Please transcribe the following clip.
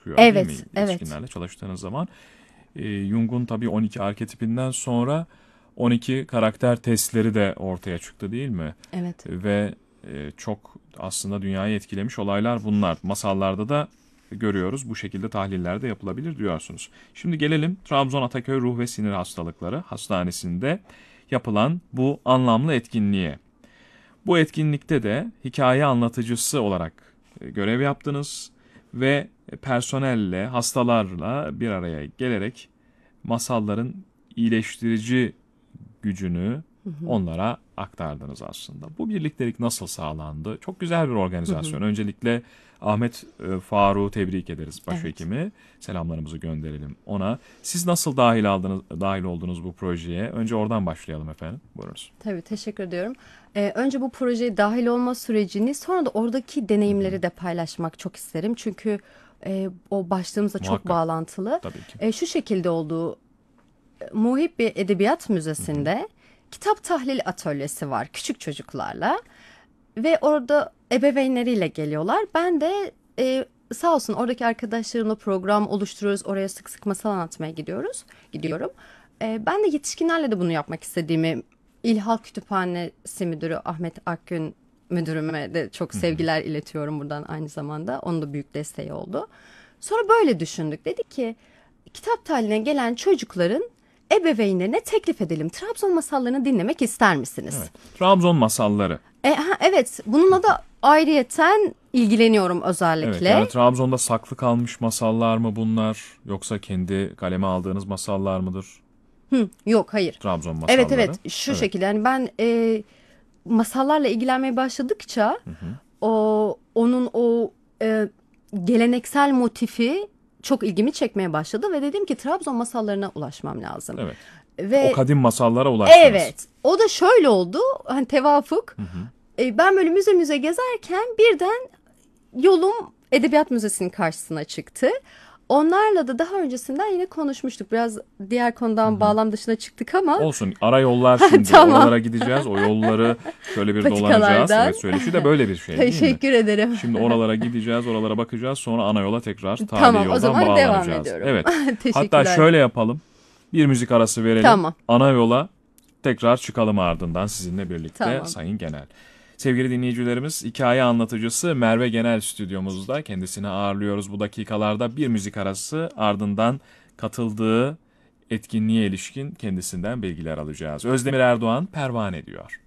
çıkıyor değil mi? Evet, evet. Yetişkinlerle çalıştığınız zaman. Jung'un tabii 12 arketipinden sonra 12 karakter testleri de ortaya çıktı değil mi? Evet. Ve çok aslında dünyayı etkilemiş olaylar bunlar. Masallarda da görüyoruz. Bu şekilde tahliller de yapılabilir diyorsunuz. Şimdi gelelim Trabzon Ataköy Ruh ve Sinir Hastalıkları Hastanesi'nde yapılan bu anlamlı etkinliğe. Bu etkinlikte de hikaye anlatıcısı olarak görev yaptınız ve personelle, hastalarla bir araya gelerek masalların iyileştirici gücünü Hı hı. onlara aktardınız aslında. Bu birliktelik nasıl sağlandı? Çok güzel bir Hı hı. organizasyon. Öncelikle Ahmet Faruk'u tebrik ederiz, Evet. başhekimi. Selamlarımızı gönderelim ona. Siz nasıl dahil oldunuz bu projeye? Önce oradan başlayalım efendim. Buyurunuz. Tabii teşekkür ediyorum. Önce bu projeye dahil olma sürecini sonra da oradaki Hı hı. deneyimleri de paylaşmak çok isterim. Çünkü o başlığımızla çok Muhakkak. bağlantılı. Tabii ki. Şu şekilde oldu. Muhibbi Edebiyat Hı hı. Müzesi'nde kitap tahlil atölyesi var küçük çocuklarla. Ve orada ebeveynleriyle geliyorlar. Ben de sağ olsun oradaki arkadaşlarımla program oluşturuyoruz. Oraya sık sık masal anlatmaya gidiyorum. Ben de yetişkinlerle de bunu yapmak istediğimi İlhal Kütüphanesi Müdürü Ahmet Akgün müdürüme de çok Hı hı. sevgiler iletiyorum buradan aynı zamanda. Onun da büyük desteği oldu. Sonra böyle düşündük. Dedik ki kitap taline gelen çocukların ebeveynlerine teklif edelim. Trabzon masallarını dinlemek ister misiniz? Evet. Trabzon masalları. Evet, bununla da ayrıyeten ilgileniyorum Evet, yani özellikle. Trabzon'da saklı kalmış masallar mı bunlar? Yoksa kendi kaleme aldığınız masallar mıdır? Yok, hayır. Trabzon Evet, masalları. evet, şu Evet. şekilde yani ben masallarla ilgilenmeye başladıkça Hı hı. onun o geleneksel motifi çok ilgimi çekmeye başladı ve dedim ki Trabzon masallarına ulaşmam lazım. Evet. O Ve kadim masallara ulaştınız. evet, o da şöyle oldu, hani tevafuk. Hı hı. Ben böyle müze gezerken birden yolum Edebiyat Müzesi'nin karşısına çıktı. Onlarla da daha öncesinden yine konuşmuştuk. Biraz diğer Hı konudan hı. bağlam dışına çıktık ama Olsun. Ara yollar şimdi. tamam. Oralara gideceğiz. O yolları şöyle bir dolanacağız. Patikalardan. Evet, söyleşi de böyle bir şey değil mi? Teşekkür ederim. Şimdi oralara gideceğiz, oralara bakacağız. Sonra ana yola tekrar tarihi Tamam, o yoldan zaman devam bağlanacağız. ediyorum. Evet. Hatta Teşekkürler. şöyle yapalım. Bir müzik arası verelim. Tamam, Ana yola tekrar çıkalım ardından sizinle birlikte tamam. Sayın Genel. Sevgili dinleyicilerimiz, hikaye anlatıcısı Merve Genel stüdyomuzda. Kendisini ağırlıyoruz bu dakikalarda. Bir müzik arası ardından katıldığı etkinliğe ilişkin kendisinden bilgiler alacağız. Özdemir Erdoğan pervane ediyor.